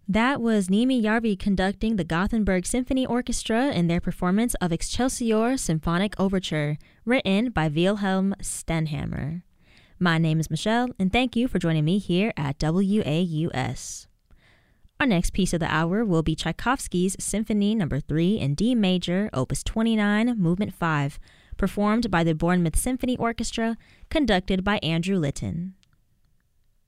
That was Nimi Yarvi conducting the Gothenburg Symphony Orchestra in their performance of Excelsior Symphonic Overture, written by Wilhelm Stenhammar. My name is Michelle, and thank you for joining me here at WAUS. Our next piece of the hour will be Tchaikovsky's Symphony No. 3 in D major, Opus 29, Movement 5, performed by the Bournemouth Symphony Orchestra, conducted by Andrew Litton.